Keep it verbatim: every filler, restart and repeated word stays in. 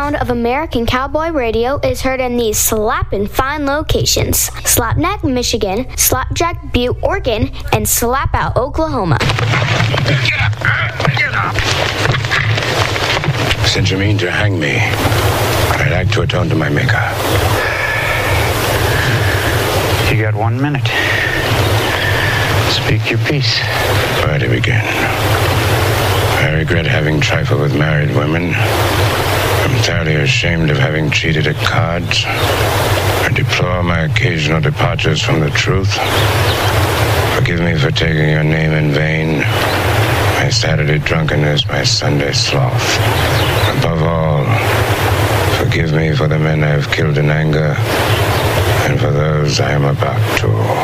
sound of American cowboy radio is heard in these slappin' fine locations: Slapneck, Michigan, Slapjack, Butte, Oregon, and Slapout, Oklahoma. Get up! Get up! Since you mean to hang me, I'd like to atone to my maker. You got one minute. Speak your piece. Where to begin? I regret having trifled with married women. I'm thoroughly ashamed of having cheated at cards. I deplore my occasional departures from the truth. Forgive me for taking your name in vain. My Saturday drunkenness, my Sunday sloth. Above all, forgive me for the men I have killed in anger, and for those I am about to.